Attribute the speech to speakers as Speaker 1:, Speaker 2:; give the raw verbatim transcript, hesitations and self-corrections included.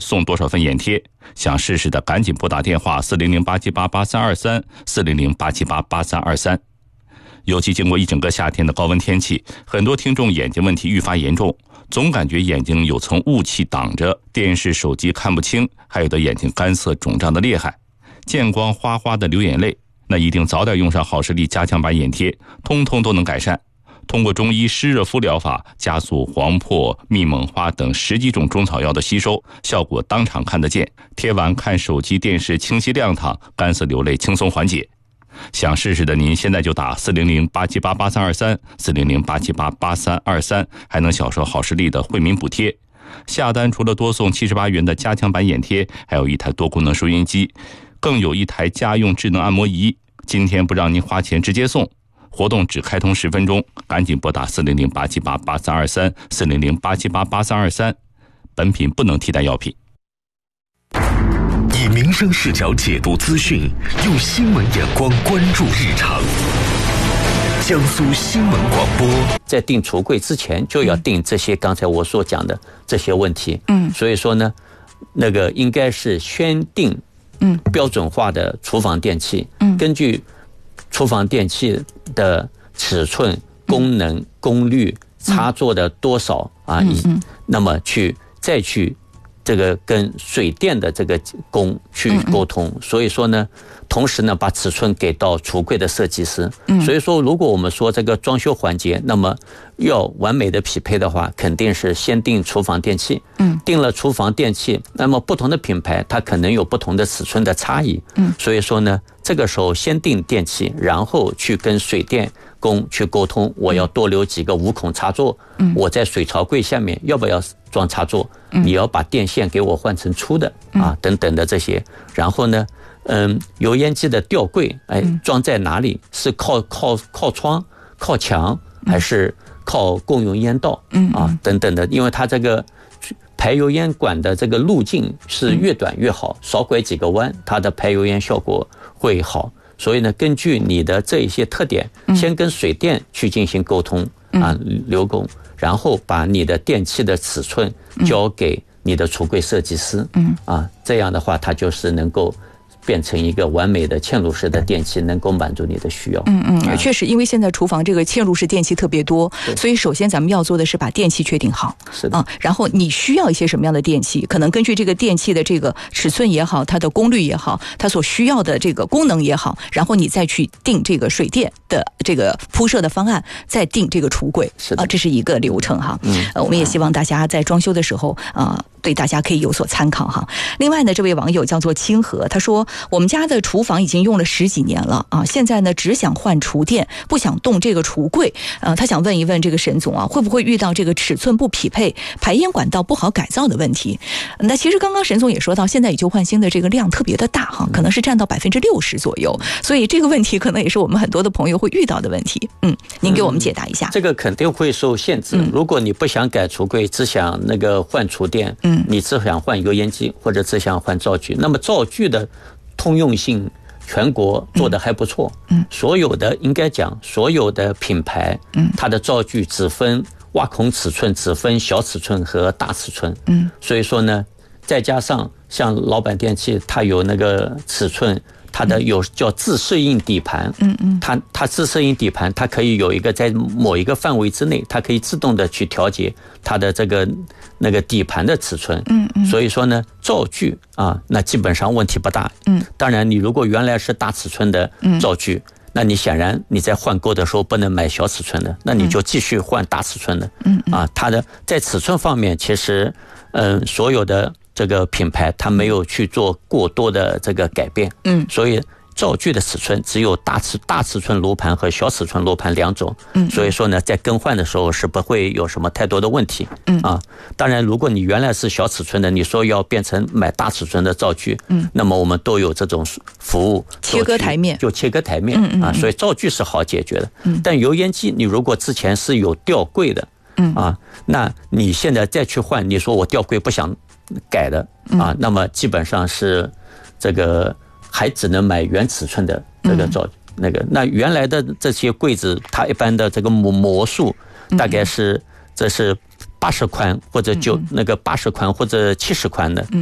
Speaker 1: 送多少份眼贴。想试试的赶紧拨打电话四零零八七八八三二三 四零零八七八八三二三。尤其经过一整个夏天的高温天气，很多听众眼睛问题愈发严重，总感觉眼睛有层雾气挡着，电视手机看不清，还有的眼睛干涩肿胀的厉害，见光哗哗的流眼泪，那一定早点用上好视力加强版眼贴，通通都能改善。通过中医湿热敷疗法，加速黄柏、蜜蒙花等十几种中草药的吸收，效果当场看得见。贴完看手机电视清晰亮堂，干涩流泪轻松缓解。想试试的您现在就打四零零八七八八三二三 四零零八七八八三二三，还能享受好视力的惠民补贴。下单除了多送七十八元的加强版眼贴，还有一台多功能收音机，更有一台家用智能按摩仪。今天不让您花钱直接送，活动只开通十分钟，赶紧拨打四零零八七八八三二三 四零零八七八八三二三。本品不能替代药品。
Speaker 2: 以民生视角解读资讯，用新闻眼光关注日常。江苏新闻广播，
Speaker 3: 在订橱柜之前就要订这些刚才我所讲的这些问题。嗯，所以说呢，那个应该是先订嗯标准化的厨房电器，嗯，根据厨房电器的尺寸、功能、功率、插座的多少啊，嗯，那么去再去。这个跟水电的这个工去沟通，嗯嗯所以说呢，同时呢把尺寸给到橱柜的设计师。嗯，所以说如果我们说这个装修环节，那么要完美的匹配的话，肯定是先定厨房电器。嗯，定了厨房电器，那么不同的品牌它可能有不同的尺寸的差异。嗯，所以说呢，这个时候先定电器，然后去跟水电工去沟通，我要多留几个无孔插座。嗯，我在水槽柜下面要不要装插座？嗯，你要把电线给我换成粗的啊，等等的这些。然后呢，嗯，油烟机的吊柜，哎，装在哪里？是靠靠靠窗、靠墙，还是靠共用烟道？嗯啊，等等的，因为它这个排油烟管的这个路径是越短越好，少拐几个弯，它的排油烟效果会好。所以呢，根据你的这一些特点，先跟水电去进行沟通啊，留工，然后把你的电器的尺寸交给你的橱柜设计师，嗯啊，这样的话，它就是能够变成一个完美的嵌入式的电器，能够满足你的需要。
Speaker 4: 嗯嗯，确实，因为现在厨房这个嵌入式电器特别多，所以首先咱们要做的是把电器确定好。
Speaker 3: 是的。
Speaker 4: 啊，然后你需要一些什么样的电器，可能根据这个电器的这个尺寸也好，它的功率也好，它所需要的这个功能也好，然后你再去定这个水电的这个铺设的方案，再定这个橱柜。
Speaker 3: 是的。
Speaker 4: 啊，这是一个流程哈。嗯。呃，我们也希望大家在装修的时候啊。呃对大家可以有所参考哈。另外呢，这位网友叫做清河，他说我们家的厨房已经用了十几年了啊，现在呢只想换厨电，不想动这个橱柜。呃，他想问一问这个沈总啊，会不会遇到这个尺寸不匹配、排烟管道不好改造的问题？那其实刚刚沈总也说到，现在以旧换新的这个量特别的大哈，可能是占到百分之六十左右，所以这个问题可能也是我们很多的朋友会遇到的问题。嗯，您给我们解答一下。
Speaker 3: 嗯、这个肯定会受限制。如果你不想改橱柜，只想那个换厨电，嗯。你只想换油烟机或者只想换灶具，那么灶具的通用性全国做得还不错。嗯，所有的应该讲所有的品牌，嗯，它的灶具只分挖孔尺寸，只分小尺寸和大尺寸。嗯，所以说呢，再加上像老板电器，它有那个尺寸。它的有叫自适应底盘，嗯嗯，它它自适应底盘，它可以有一个在某一个范围之内，它可以自动的去调节它的这个那个底盘的尺寸，嗯嗯，所以说呢，灶具啊，那基本上问题不大，嗯，当然你如果原来是大尺寸的灶具，嗯，那你显然你在换购的时候不能买小尺寸的，那你就继续换大尺寸的，嗯啊，它的在尺寸方面，其实嗯，所有的。这个品牌它没有去做过多的这个改变，嗯，所以灶具的尺寸只有大尺大尺寸炉盘和小尺寸炉盘两种，嗯，所以说呢，在更换的时候是不会有什么太多的问题，嗯啊，当然如果你原来是小尺寸的，你说要变成买大尺寸的灶具，嗯，那么我们都有这种服务，
Speaker 4: 切割台面，
Speaker 3: 就切割台面，嗯嗯啊，所以灶具是好解决的，嗯，但油烟机你如果之前是有吊柜的，嗯啊，那你现在再去换，你说我吊柜不想改的啊，那么基本上是这个还只能买原尺寸的这个灶那个。那原来的这些柜子，它一般的这个模模数大概是这是八十宽或者就那个八十宽或者七十宽的。